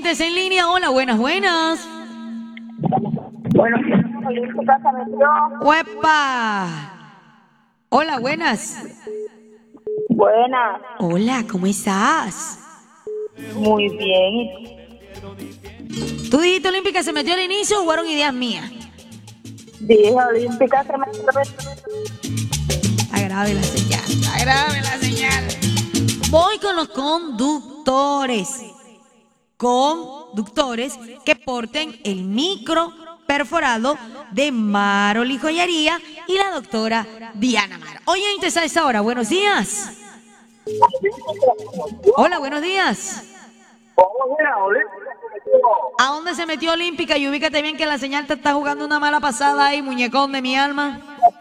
oyentes en línea. Hola, buenas, buenas. Bueno, Olímpica se metió. ¡Huepa! Hola, buenas. Buena, Hola, ¿cómo estás? muy bien. ¿Tú dijiste Olímpica se metió al inicio o fueron ideas mías? Dije Olímpica se metió. Está grave la señal, está grave la señal. Voy con los conductores. Conductores que porten el micro perforado de Maroli Joyería y la doctora Diana Mar. Oyentes a esa hora, buenos días. Hola, buenos días. ¿A dónde se metió Olímpica? Y ubícate bien que la señal te está jugando una mala pasada ahí, muñecón de mi alma.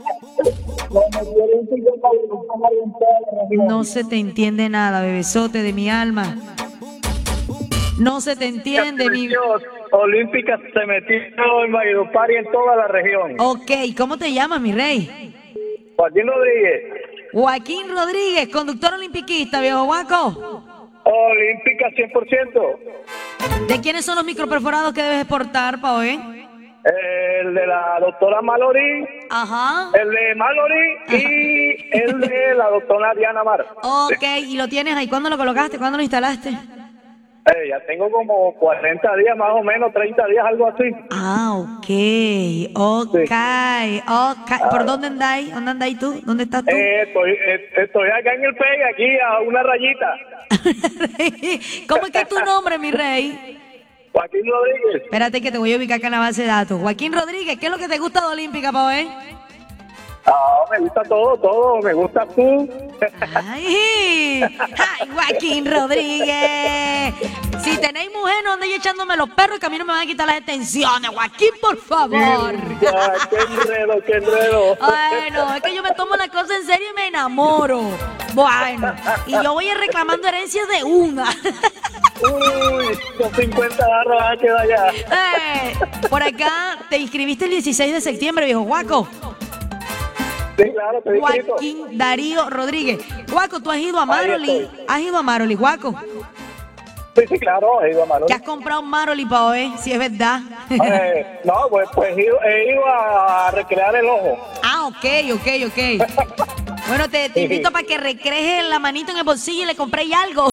No se te entiende nada, bebesote de mi alma. No se te entiende, mi... Olímpica se metió en Valledupar y en toda la región. Ok, ¿cómo te llamas, mi rey? Joaquín Rodríguez. Joaquín Rodríguez, conductor olimpiquista, viejo guaco. Olímpica 100%. ¿De quiénes son los microperforados que debes exportar, pa' hoy? El de la doctora Mallory, Ajá. el de Mallory y el de la doctora Diana Mar. Ok, ¿y lo tienes ahí? ¿Cuándo lo colocaste? ¿Cuándo lo instalaste? Ya tengo como 40 días, más o menos, 30 días, algo así. Ah, ok. ¿Por dónde andáis? ¿Dónde andáis tú? ¿Dónde estás tú? Estoy acá en el PEI, aquí a una rayita. ¿Cómo es que es tu nombre, mi rey? Joaquín Rodríguez. Espérate que te voy a ubicar acá en la base de datos. Joaquín Rodríguez, ¿qué es lo que te gusta de Olímpica, pa' ver? Me gusta todo, me gusta tú. ¡Ay! Joaquín Rodríguez! Si tenéis mujer, no andéis echándome los perros que a mí no me van a quitar las extensiones. Joaquín, por favor. ¡Qué enredo! Bueno, es que yo me tomo la cosa en serio y me enamoro. Bueno, y yo voy a reclamando herencias de una. Uy, con 50 barras van a quedar allá. Por acá te inscribiste el 16 de septiembre, viejo guaco. Sí, claro, te he inscrito. Joaquín Darío Rodríguez. Guaco, ¿tú has ido a Maroli? ¿Has ido a Maroli, guaco? Sí, claro, he ido a Maroli. ¿Te has comprado un Maroli pa' ver si es verdad? No, pues he ido a recrear el ojo. Ah, ok. Bueno, te invito para que recrees la manito en el bolsillo y le compréis algo.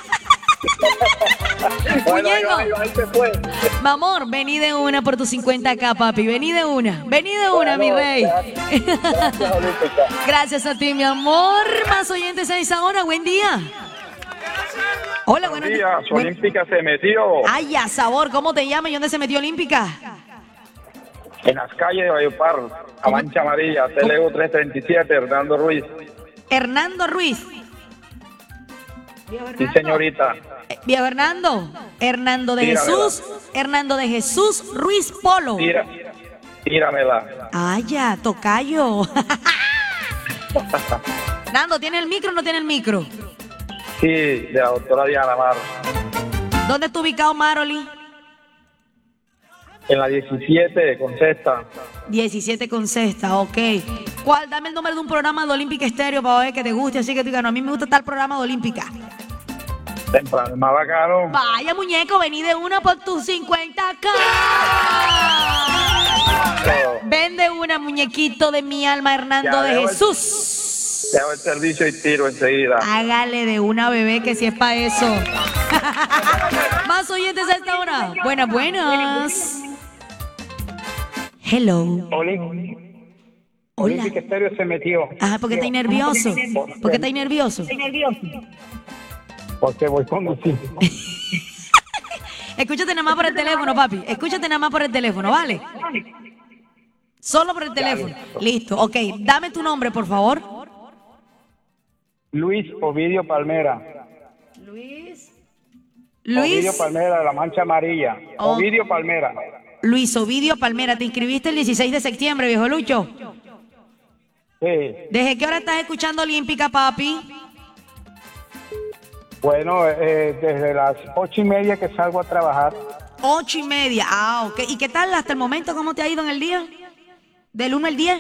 Bueno, Muñeco. ahí se fue. Mi amor, vení de una por tus 50K, papi. Vení de una, mi rey. Gracias, Olímpica. Gracias a ti, mi amor. Más oyentes a esa hora. Buen día. Hola, buenos días. Olímpica se metió Ay, a sabor. ¿Cómo te llamas y dónde se metió Olímpica? en las calles de Valledupar, a Mancha Amarilla, Telego 337, Hernando Ruiz. Hernando Ruiz. Sí, señorita. Viejo Hernando. Hernando de Jesús. Hernando de Jesús Ruiz Polo. Tíramela. Ay, ya, tocayo. Nando, ¿tiene el micro o no tiene el micro? Sí, de la doctora Diana Mar. ¿Dónde está ubicado Maroli? En la 17, con sexta. 17 con sexta, ok. ¿Cuál? Dame el nombre de un programa de Olímpica Estéreo para ver que te guste. Así que tú digas, no, a mí me gusta tal programa de Olímpica. Temprano, más bacano. Vaya, muñeco, vení de una por tus 50K. Vende una, muñequito de mi alma, Hernando de Jesús. Te hago el servicio y tiro enseguida. Hágale de una, bebé, que si es para eso. Más oyentes a esta hora. Buenas. Hello. Olímpica Estéreo se metió. Ah, ¿por qué estáis nervioso? ¿Por qué estáis nervioso? Porque voy conduciendo. Escúchate nada más por el teléfono, papi. Escúchate nada más por el teléfono, ¿vale? Solo por el teléfono. Listo, ok. Dame tu nombre, por favor. Luis Ovidio Palmera. Luis. Ovidio Palmera, de la Mancha Amarilla. Oh. Ovidio Palmera. Luis Ovidio Palmera, ¿te inscribiste el 16 de septiembre, viejo Lucho? Sí. ¿Desde qué hora estás escuchando Olímpica, papi? Bueno, desde las 8:30 que salgo a trabajar. 8:30, ok. ¿Y qué tal hasta el momento? ¿Cómo te ha ido en el día? ¿Del 1 al 10?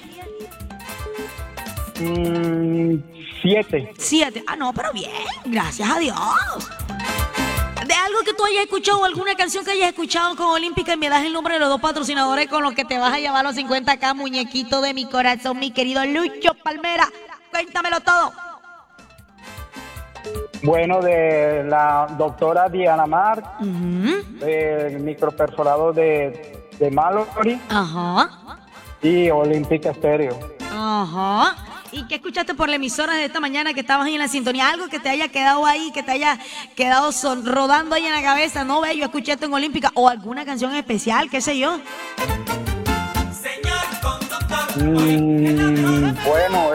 7. 7. Ah, no, pero bien, gracias a Dios. Deja algo que tú hayas escuchado, alguna canción que hayas escuchado con Olímpica y me das el nombre de los dos patrocinadores con los que te vas a llevar los 50K, muñequito de mi corazón, mi querido Lucho Palmera? Cuéntamelo todo. Bueno, de la doctora Diana Mar, el microperforado de Mallory Ajá. y Olímpica Estéreo. Ajá. ¿Y qué escuchaste por la emisora de esta mañana que estabas ahí en la sintonía? Algo que te haya quedado ahí, que te haya quedado rodando ahí en la cabeza. No, ve, yo escuché esto en Olímpica. O alguna canción especial, qué sé yo. Bueno,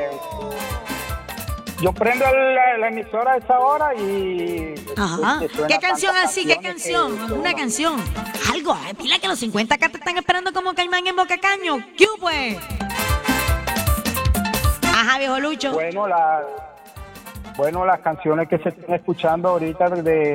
yo prendo la emisora a esa hora y... Ajá. suena ¿Qué canción tantas así? ¿Qué canciones canción? que ¿Alguna uno- canción? Algo. Dile que los 50K te están esperando como caimán en Boca Caño. ¿Qué pues? Ajá, viejo Lucho. Bueno, las canciones que se están escuchando ahorita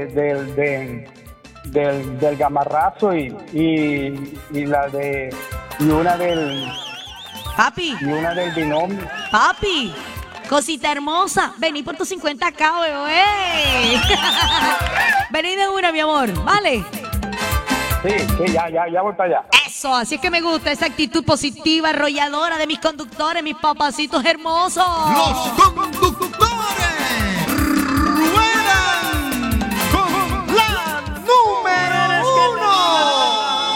del gamarrazo y la de y una del Papi, binomio. papi. Cosita hermosa, vení por tus 50K, bebé. Vení de una, mi amor, ¿vale? Sí, ya voy para allá. Eso, así es que me gusta esa actitud positiva, arrolladora de mis conductores, mis papacitos hermosos. Los conductores.